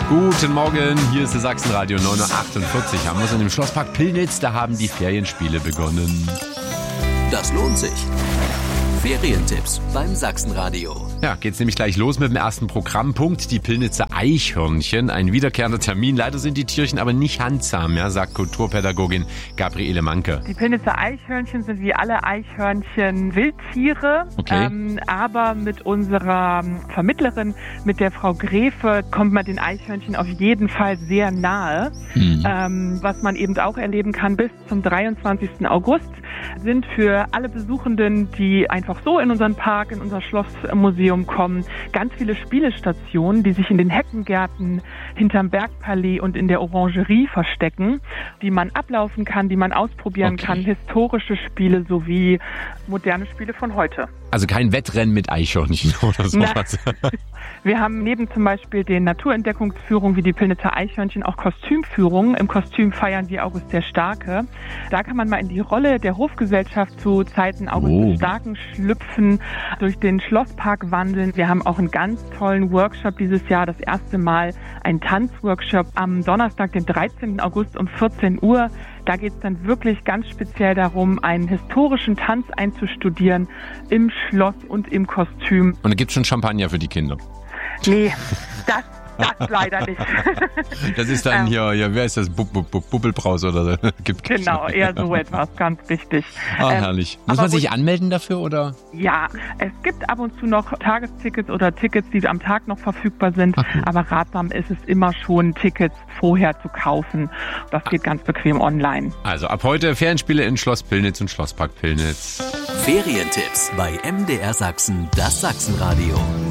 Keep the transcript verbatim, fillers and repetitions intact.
Guten Morgen, hier ist der Sachsenradio neun Uhr achtundvierzig. Haben wir es in dem Schlosspark Pillnitz, da haben die Ferienspiele begonnen. Das lohnt sich. Ferientipps beim Sachsenradio. Ja, geht's nämlich gleich los mit dem ersten Programmpunkt. Die Pillnitzer Eichhörnchen. Ein wiederkehrender Termin. Leider sind die Tierchen aber nicht handsam, ja, sagt Kulturpädagogin Gabriele Manke. Die Pillnitzer Eichhörnchen sind wie alle Eichhörnchen Wildtiere. Okay. Ähm, aber mit unserer Vermittlerin, mit der Frau Gräfe, kommt man den Eichhörnchen auf jeden Fall sehr nahe. Mhm. Ähm, was man eben auch erleben kann, bis zum dreiundzwanzigsten August sind für alle Besuchenden, die einfach so in unseren Park, in unser Schlossmuseum kommen, ganz viele Spielestationen, die sich in den Heckengärten, hinterm Bergpalais und in der Orangerie verstecken, die man ablaufen kann, die man ausprobieren okay. kann, historische Spiele sowie moderne Spiele von heute. Also kein Wettrennen mit Eichhörnchen oder sowas. Wir haben neben zum Beispiel den Naturentdeckungsführungen wie die Pillnitzer Eichhörnchen auch Kostümführungen. Im Kostüm feiern wir August der Starke. Da kann man mal in die Rolle der Hofgesellschaft zu Zeiten August oh. des Starken schlüpfen, durch den Schlosspark wandeln. Wir haben auch einen ganz tollen Workshop dieses Jahr, das erste Mal ein Tanzworkshop am Donnerstag, den dreizehnten August um vierzehn Uhr. Da geht es dann wirklich ganz speziell darum, einen historischen Tanz einzustudieren im Schloss und im Kostüm. Und da gibt es schon Champagner für die Kinder? Nee, das, das leider nicht. Das ist dann hier, ja, wer ist das? Bub, Bub, Bub, Bubbelbraus oder so? Gibt genau, eher so etwas, ganz wichtig. Ah, ähm, herrlich. Muss man sich anmelden dafür, oder? Ja, es gibt ab und zu noch Tagestickets oder Tickets, die am Tag noch verfügbar sind. Ach, cool. Aber ratsam ist es immer schon, Tickets vorher zu kaufen. Das geht ganz bequem online. Also ab heute Ferienspiele in Schloss Pillnitz und Schlosspark Pillnitz. Ferientipps bei M D R Sachsen, das Sachsenradio.